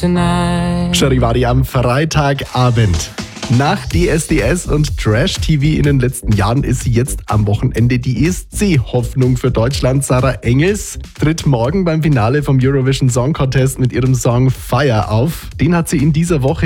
tonight. Charivari am Freitagabend. Nach DSDS und Trash-TV in den letzten Jahren ist sie jetzt am Wochenende die ESC-Hoffnung für Deutschland. Sarah Engels tritt morgen beim Finale vom Eurovision Song Contest mit ihrem Song Fire auf. Den hat sie in dieser Woche